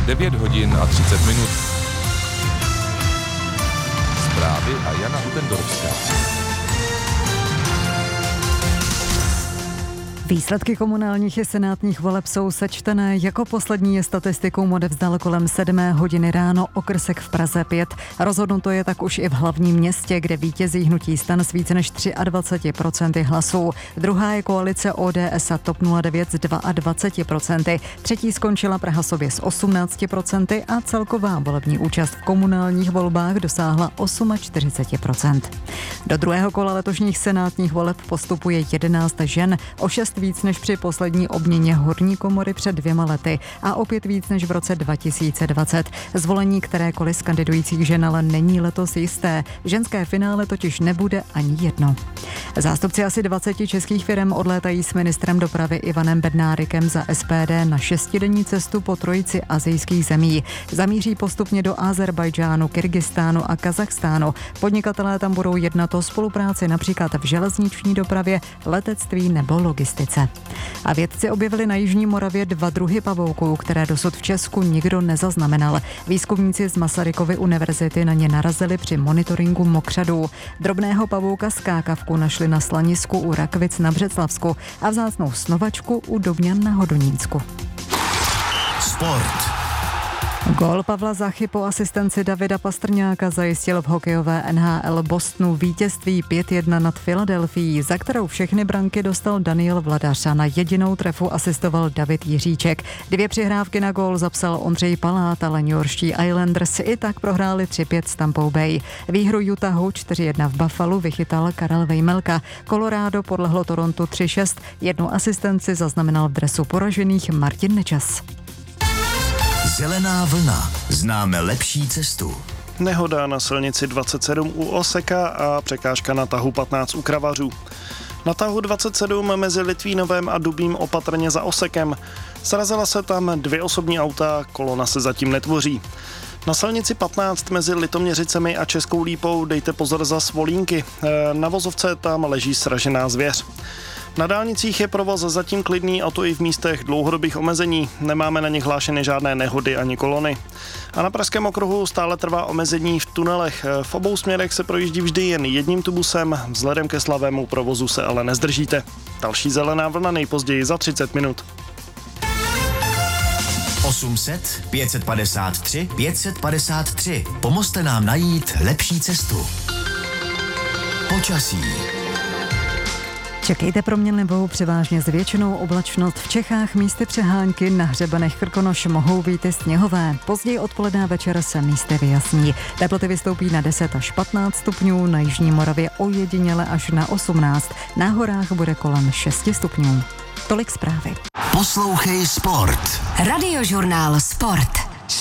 9 hodin a 30 minut. Zprávy a Jana Hutendorovská. Výsledky komunálních i senátních voleb jsou sečtené. Jako poslední je statistikou odevzdal kolem 7 hodiny ráno okrsek v Praze 5. Rozhodnuto je tak už i v hlavním městě, kde vítězí hnutí STAN s více než 23% hlasů. Druhá je koalice ODS a TOP 09 s 22%. Třetí skončila Praha sobě s 18% a celková volební účast v komunálních volbách dosáhla 48%. Do druhého kola letošních senátních voleb postupuje 11 žen, o 6 víc než při poslední obměně horní komory před 2 lety a opět víc než v roce 2020. Zvolení kterékoliv z kandidujících žen ale není letos jisté. Ženské finále totiž nebude ani jedno. Zástupci asi 20 českých firem odlétají s ministrem dopravy Ivanem Bednárikem za SPD na 6denní cestu po trojici asijských zemí. Zamíří postupně do Azerbajdžánu, Kyrgyzstánu a Kazachstánu. Podnikatelé tam budou jednat o spolupráci například v železniční dopravě, letectví nebo logistice. A vědci objevili na jižní Moravě 2 druhy pavouků, které dosud v Česku nikdo nezaznamenal. Výzkumníci z Masarykovy univerzity na ně narazili při monitoringu mokřadů. Drobného pavouka skákavku našli na slanisku u Rakvic na Břeclavsku a vzácnou snovačku u Dobňan na Hodonínsku. Sport. Gól Pavla Zachy po asistenci Davida Pastrňáka zajistil v hokejové NHL Bostonu vítězství 5-1 nad Filadelfií, za kterou všechny branky dostal Daniel Vladař a na jedinou trefu asistoval David Jiříček. 2 přihrávky na gól zapsal Ondřej Palát, ale newyorští Islanders i tak prohráli 3-5 s Tampou Bay. Výhru Utahu 4-1 v Buffalu vychytal Karel Vejmelka. Colorado podlehlo Torontu 3-6, 1 asistenci zaznamenal v dresu poražených Martin Nečas. Zelená vlna. Známe lepší cestu. Nehoda na silnici 27 u Oseka a překážka na tahu 15 u Kravařů. Na tahu 27 mezi Litvínovem a Dubím opatrně za Osekem. Srazila se tam 2 osobní auta, kolona se zatím netvoří. Na silnici 15 mezi Litoměřicemi a Českou Lípou dejte pozor za Svolínky. Na vozovce tam leží sražená zvěř. Na dálnicích je provoz zatím klidný, a to i v místech dlouhodobých omezení. Nemáme na nich hlášeny žádné nehody ani kolony. A na Pražském okruhu stále trvá omezení v tunelech. V obou směrech se projíždí vždy jen jedním tubusem, vzhledem ke slavému provozu se ale nezdržíte. Další zelená vlna nejpozději za 30 minut. 800 553 553. Pomozte nám najít lepší cestu. Počasí. Čekejte proměnlivou převážně s většinou oblačnost. V Čechách místy přehánky, na hřebenech Krkonoš mohou být i sněhové. Později odpoledne a večer se místy vyjasní. Teploty vystoupí na 10 až 15 stupňů, na jižní Moravě ojediněle až na 18. Na horách bude kolem 6 stupňů. Tolik zprávy. Poslouchej Sport. Radiožurnál Sport.